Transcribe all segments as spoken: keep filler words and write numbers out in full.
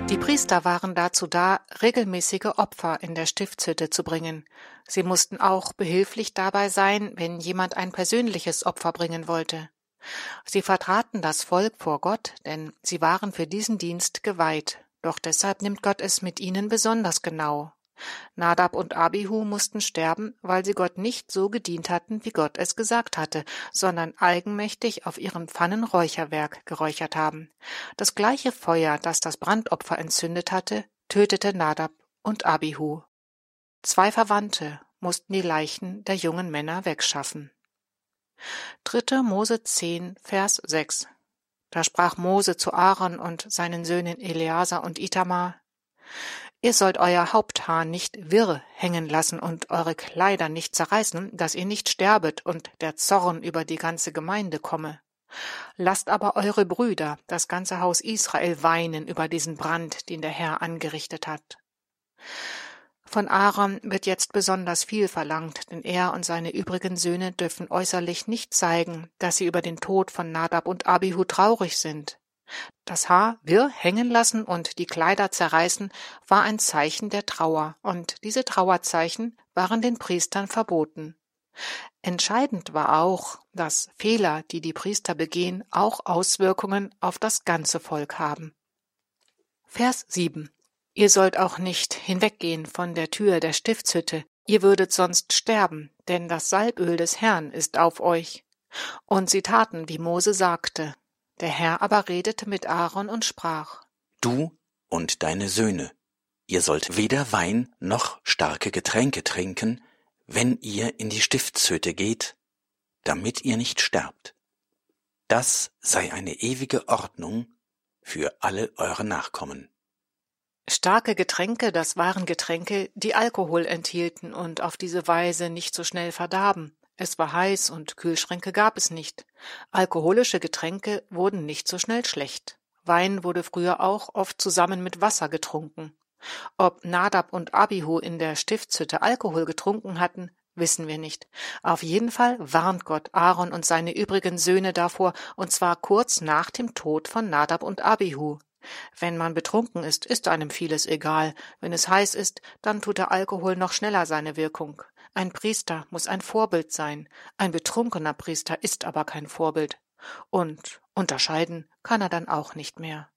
Die Priester waren dazu da, regelmäßige Opfer in der Stiftshütte zu bringen. Sie mussten auch behilflich dabei sein, wenn jemand ein persönliches Opfer bringen wollte. Sie vertraten das Volk vor Gott, denn sie waren für diesen Dienst geweiht. Doch deshalb nimmt Gott es mit ihnen besonders genau. Nadab und Abihu mussten sterben, weil sie Gott nicht so gedient hatten, wie Gott es gesagt hatte, sondern eigenmächtig auf ihrem Pfannenräucherwerk geräuchert haben. Das gleiche Feuer, das das Brandopfer entzündet hatte, tötete Nadab und Abihu. Zwei Verwandte mussten die Leichen der jungen Männer wegschaffen. dritter Mose zehn, Vers sechs. Da sprach Mose zu Aaron und seinen Söhnen Eleazar und Itamar: Ihr sollt euer Haupthaar nicht wirr hängen lassen und eure Kleider nicht zerreißen, dass ihr nicht sterbet und der Zorn über die ganze Gemeinde komme. Lasst aber eure Brüder, das ganze Haus Israel, weinen über diesen Brand, den der Herr angerichtet hat. Von Aaron wird jetzt besonders viel verlangt, denn er und seine übrigen Söhne dürfen äußerlich nicht zeigen, dass sie über den Tod von Nadab und Abihu traurig sind. Das Haar wirr hängen lassen und die Kleider zerreißen war ein Zeichen der Trauer, und diese Trauerzeichen waren den Priestern verboten. Entscheidend war auch, dass Fehler, die die Priester begehen, auch Auswirkungen auf das ganze Volk haben. Vers sieben. Ihr sollt auch nicht hinweggehen von der Tür der Stiftshütte, ihr würdet sonst sterben, denn das Salböl des Herrn ist auf euch. Und sie taten, wie Mose sagte. Der Herr aber redete mit Aaron und sprach: Du und deine Söhne, ihr sollt weder Wein noch starke Getränke trinken, wenn ihr in die Stiftshütte geht, damit ihr nicht sterbt. Das sei eine ewige Ordnung für alle eure Nachkommen. Starke Getränke, das waren Getränke, die Alkohol enthielten und auf diese Weise nicht so schnell verdarben. Es war heiß und Kühlschränke gab es nicht. Alkoholische Getränke wurden nicht so schnell schlecht. Wein wurde früher auch oft zusammen mit Wasser getrunken. Ob Nadab und Abihu in der Stiftshütte Alkohol getrunken hatten, wissen wir nicht. Auf jeden Fall warnt Gott Aaron und seine übrigen Söhne davor, und zwar kurz nach dem Tod von Nadab und Abihu. Wenn man betrunken ist, ist einem vieles egal. Wenn es heiß ist, dann tut der Alkohol noch schneller seine Wirkung. Ein Priester muss ein Vorbild sein. Ein betrunkener Priester ist aber kein Vorbild. Und unterscheiden kann er dann auch nicht mehr.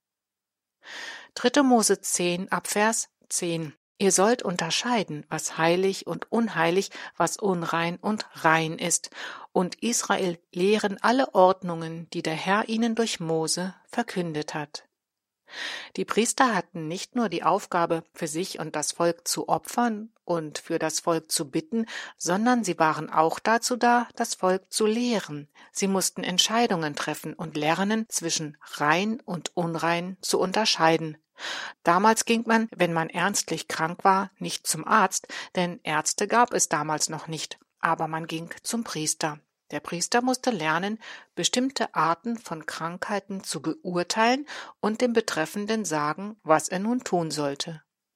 dritter Mose zehn, Abvers zehn. Ihr sollt unterscheiden, was heilig und unheilig, was unrein und rein ist. Und Israel lehren alle Ordnungen, die der Herr ihnen durch Mose verkündet hat. Die Priester hatten nicht nur die Aufgabe, für sich und das Volk zu opfern und für das Volk zu bitten, sondern sie waren auch dazu da, das Volk zu lehren. Sie mussten Entscheidungen treffen und lernen, zwischen rein und unrein zu unterscheiden. Damals ging man, wenn man ernstlich krank war, nicht zum Arzt, denn Ärzte gab es damals noch nicht, aber man ging zum Priester. Der Priester musste lernen, bestimmte Arten von Krankheiten zu beurteilen und dem Betreffenden sagen, was er nun tun sollte.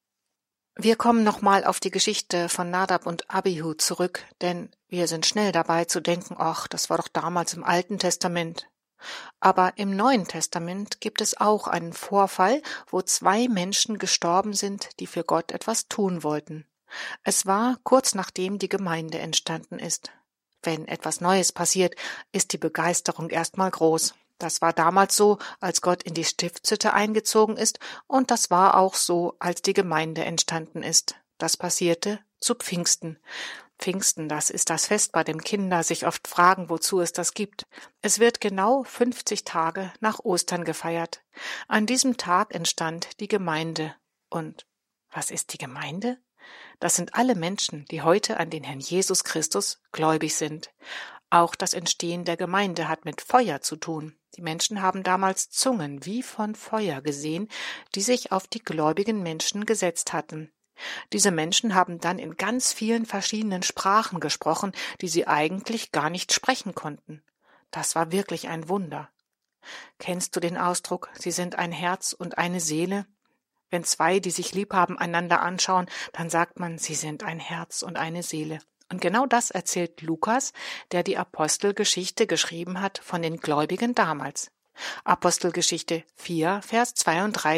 Wir kommen nochmal auf die Geschichte von Nadab und Abihu zurück, denn wir sind schnell dabei zu denken, ach, das war doch damals im Alten Testament. Aber im Neuen Testament gibt es auch einen Vorfall, wo zwei Menschen gestorben sind, die für Gott etwas tun wollten. Es war kurz nachdem die Gemeinde entstanden ist. Wenn etwas Neues passiert, ist die Begeisterung erstmal groß. Das war damals so, als Gott in die Stiftshütte eingezogen ist, und das war auch so, als die Gemeinde entstanden ist. Das passierte zu Pfingsten. Pfingsten, das ist das Fest, bei dem Kinder sich oft fragen, wozu es das gibt. Es wird genau fünfzig Tage nach Ostern gefeiert. An diesem Tag entstand die Gemeinde. Und was ist die Gemeinde? Das sind alle Menschen, die heute an den Herrn Jesus Christus gläubig sind. Auch das Entstehen der Gemeinde hat mit Feuer zu tun. Die Menschen haben damals Zungen wie von Feuer gesehen, die sich auf die gläubigen Menschen gesetzt hatten. Diese Menschen haben dann in ganz vielen verschiedenen Sprachen gesprochen, die sie eigentlich gar nicht sprechen konnten. Das war wirklich ein Wunder. Kennst du den Ausdruck, sie sind ein Herz und eine Seele? Wenn zwei, die sich lieb haben, einander anschauen, dann sagt man, sie sind ein Herz und eine Seele. Und genau das erzählt Lukas, der die Apostelgeschichte geschrieben hat von den Gläubigen damals. Apostelgeschichte vier, Vers zweiunddreißig.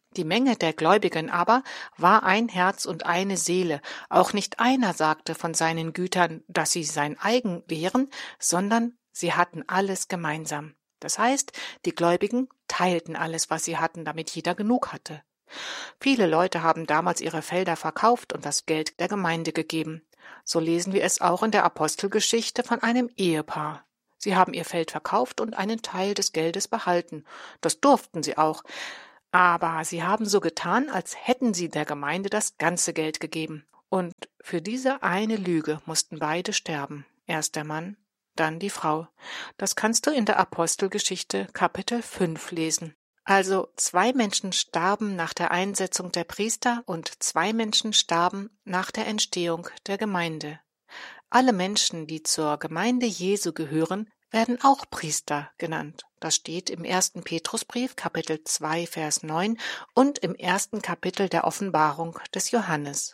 Die Menge der Gläubigen aber war ein Herz und eine Seele. Auch nicht einer sagte von seinen Gütern, dass sie sein eigen wären, sondern sie hatten alles gemeinsam. Das heißt, die Gläubigen teilten alles, was sie hatten, damit jeder genug hatte. Viele Leute haben damals ihre Felder verkauft und das Geld der Gemeinde gegeben. So lesen wir es auch in der Apostelgeschichte von einem Ehepaar. Sie haben ihr Feld verkauft und einen Teil des Geldes behalten. Das durften sie auch. Aber sie haben so getan, als hätten sie der Gemeinde das ganze Geld gegeben. Und für diese eine Lüge mussten beide sterben. Erst der Mann, dann die Frau. Das kannst du in der Apostelgeschichte Kapitel fünf lesen. Also zwei Menschen starben nach der Einsetzung der Priester und zwei Menschen starben nach der Entstehung der Gemeinde. Alle Menschen, die zur Gemeinde Jesu gehören, werden auch Priester genannt. Das steht im ersten Petrusbrief, Kapitel zwei, Vers neun und im ersten Kapitel der Offenbarung des Johannes.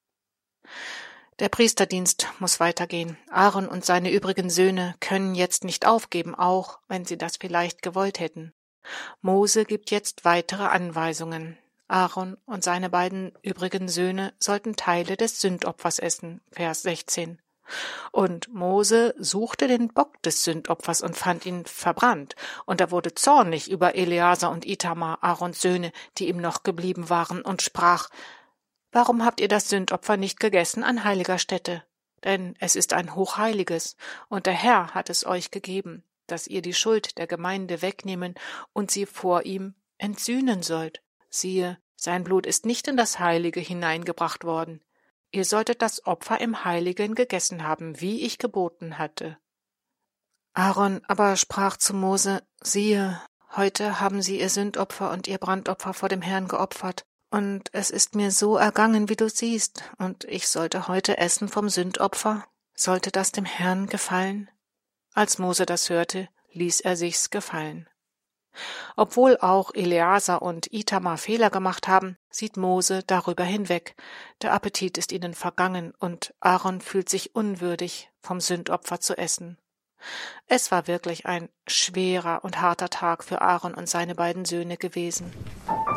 Der Priesterdienst muss weitergehen. Aaron und seine übrigen Söhne können jetzt nicht aufgeben, auch wenn sie das vielleicht gewollt hätten. Mose gibt jetzt weitere Anweisungen. Aaron und seine beiden übrigen Söhne sollten Teile des Sündopfers essen, Vers sechzehn. Und Mose suchte den Bock des Sündopfers und fand ihn verbrannt, und er wurde zornig über Eleazar und Itamar, Aarons Söhne, die ihm noch geblieben waren, und sprach: Warum habt ihr das Sündopfer nicht gegessen an heiliger Stätte? Denn es ist ein hochheiliges, und der Herr hat es euch gegeben, dass ihr die Schuld der Gemeinde wegnehmen und sie vor ihm entsühnen sollt. Siehe, sein Blut ist nicht in das Heilige hineingebracht worden. Ihr solltet das Opfer im Heiligen gegessen haben, wie ich geboten hatte. Aaron aber sprach zu Mose: Siehe, heute haben sie ihr Sündopfer und ihr Brandopfer vor dem Herrn geopfert, und es ist mir so ergangen, wie du siehst, und ich sollte heute essen vom Sündopfer. Sollte das dem Herrn gefallen? Als Mose das hörte, ließ er sich's gefallen. Obwohl auch Eleazar und Itamar Fehler gemacht haben, sieht Mose darüber hinweg. Der Appetit ist ihnen vergangen und Aaron fühlt sich unwürdig, vom Sündopfer zu essen. Es war wirklich ein schwerer und harter Tag für Aaron und seine beiden Söhne gewesen.